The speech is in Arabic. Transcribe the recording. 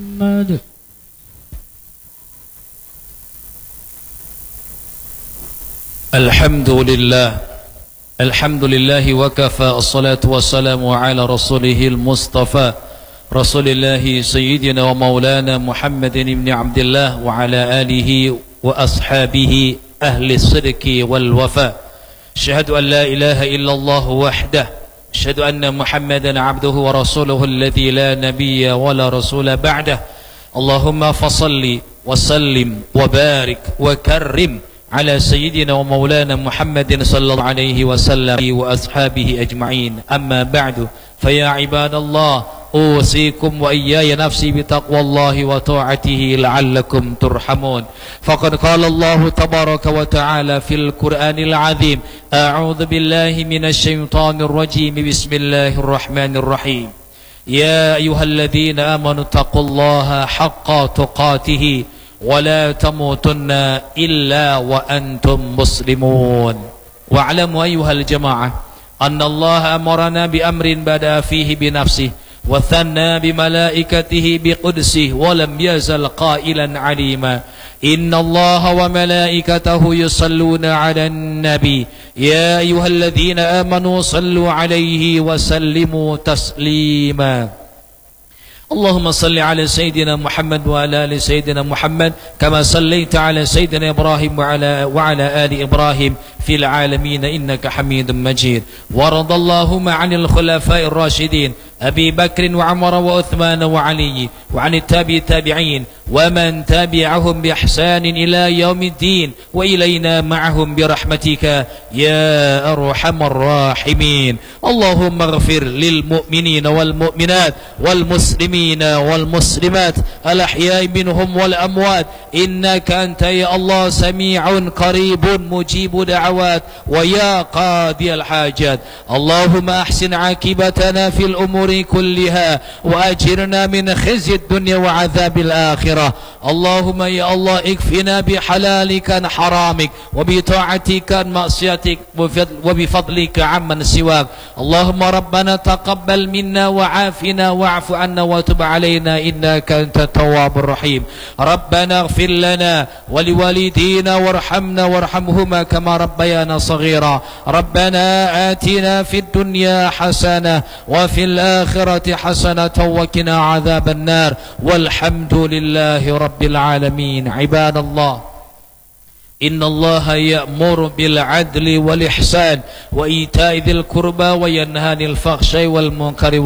محمد. الحمد لله وكفى. الصلاة والسلام على رسوله المصطفى رسول الله سيدنا ومولانا محمد بن عبد الله وعلى آله وأصحابه أهل الصدق والوفاء. أشهد أن لا إله إلا الله وحده، أشهد أن محمدا عبده ورسوله الذي لا نبي ولا رسول بعده. اللهم فصل وسلم وبارك وكرم على سيدنا ومولانا محمد صلى الله عليه وسلم وأصحابه أجمعين. أما بعد، فيا عباد الله، أوصيكم وإياي نفسي بتقوى الله وطاعته لعلكم ترحمون. فقد قال الله تبارك وتعالى في القرآن العظيم: أعوذ بالله من الشيطان الرجيم، بسم الله الرحمن الرحيم. يا أيها الذين آمنوا اتقوا الله حق تقاته ولا تموتن إلا وأنتم مسلمون. واعلموا أيها الجماعة أن الله أمرنا بأمر بدأ فيه بنفسه وثنى بملائكته بقدسه ولم يزل قائلا عليما: إن الله وملائكته يصلون على النبي يا أيها الذين آمنوا صلوا عليه وسلموا تسليما. اللهم صل على سيدنا محمد وعلى آل سيدنا محمد كما صليت على سيدنا إبراهيم وعلى آل إبراهيم في العالمين إنك حميد مجيد. وارض اللهم عن الخلفاء الراشدين أبي بكر وعمر وعثمان وعلي وعن التابعين ومن تبعهم بإحسان إلى يوم الدين وإلينا معهم برحمتك يا أرحم الراحمين. اللهم اغفر للمؤمنين والمؤمنات والمسلمين والمسلمات الأحياء منهم والأموات، إنك أنت يا الله سميع قريب مجيب دعوات ويا قاضي الحاجات. اللهم أحسن عاقبتنا في الأمور كلها وأجرنا من خزي الدنيا وعذاب الآخرة. اللهم يا الله اكفنا بحلالك عن حرامك وبطاعتك عن معصيتك وبفضلك عمن سواك. اللهم ربنا تقبل منا وعافنا واعف عنا وتب علينا إنك أنت التواب الرحيم. ربنا اغفر لنا ولوالدينا وارحمنا وارحمهما كما ربيانا صغيرا. ربنا آتنا في الدنيا حسنة وفي الآخرة حسنة وقنا عذاب النار. والحمد لله رب العالمين. عباد الله، إن الله يأمر بالعدل والإحسان وإيتاء ذي القربى وينهى عن الفحشاء والمنكر